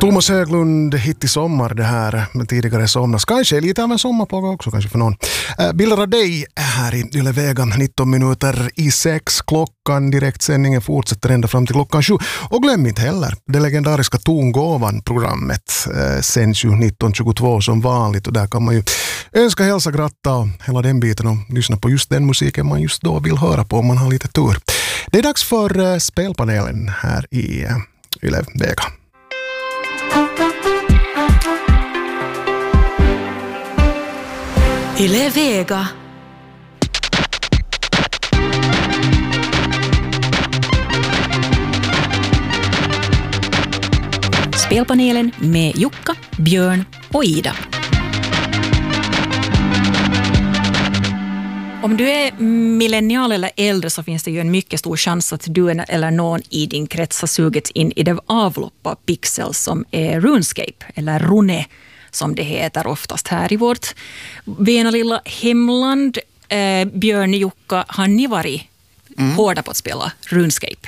Thomas Höglund, hit i sommar det här, men tidigare somnas. Kanske lite av en sommarpåga också, kanske för någon. Bilder av dig här i Yle Vega, 19 minuter i 6. Klockan, direktsändningen fortsätter ända fram till klockan 7. Och glöm inte heller, det legendariska Tongåvan-programmet sänds ju 19.22 som vanligt. Och där kan man ju önska, hälsa, gratta och hela den biten och lyssna på just den musiken man just då vill höra på om man har lite tur. Det är dags för spelpanelen här i Yle Vega. Yle Vega. Spelpanelen med Jukka, Björn och Ida. Om du är millennial eller äldre så finns det ju en mycket stor chans att du eller någon i din krets har sugits in i det avlopp av pixel som är RuneScape eller Rune som det heter oftast här i vårt vena lilla hemland. Björn, Jukka, har ni varit hårda på att spela RuneScape?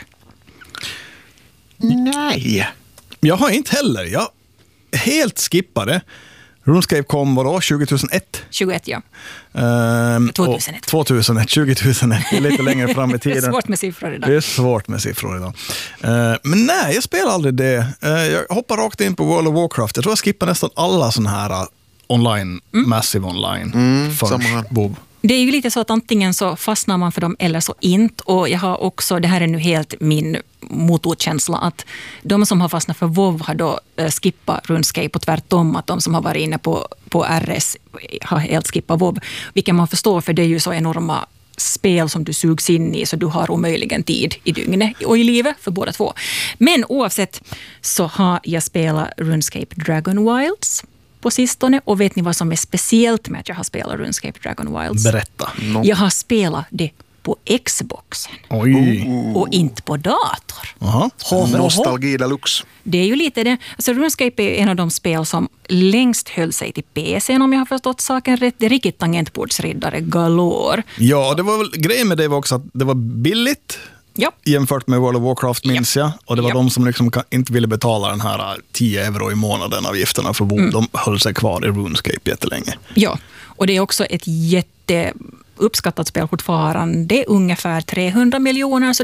Nej. Jag har inte heller. Jag helt skippade. RuneScape kom vadå? 2001? 21, ja. 2001. 2001. Det är lite längre fram i tiden. Det är svårt med siffror idag. Det är svårt med siffror idag. Men nej, jag spelar aldrig det. Jag hoppar rakt in på World of Warcraft. Jag tror jag skippar nästan alla såna här online, massive online. WoW. Det är ju lite så att antingen så fastnar man för dem eller så inte. Och jag har också, det här är nu helt min motorkänsla, att de som har fastnat för WoW har då skippat RuneScape och tvärtom att de som har varit inne på RS har helt skippat WoW. Vilket man förstår, för det är ju så enorma spel som du sugs in i så du har omöjligen tid i dygnet och i livet för båda två. Men oavsett så har jag spelat RuneScape Dragon Wilds på sistone, och vet ni vad som är speciellt med att jag har spelat RuneScape Dragon Wilds? Berätta. Jag har spelat det på Xboxen. Oj. Och inte på dator. Aha. Nostalgi deluxe. Det är ju lite det. Alltså RuneScape är en av de spel som längst höll sig till PC, om jag har förstått saken rätt. Det är riktigt tangentbordsriddare galore. Ja, det var väl grejen med det var också att det var billigt. Ja. Jämfört med World of Warcraft minns jag. Och det var de som liksom inte ville betala den här 10 euro i månaden avgifterna för WoW. De höll sig kvar i RuneScape jättelänge. Ja, och det är också ett jätteuppskattat spel fortfarande. Ungefär 300 miljoner, så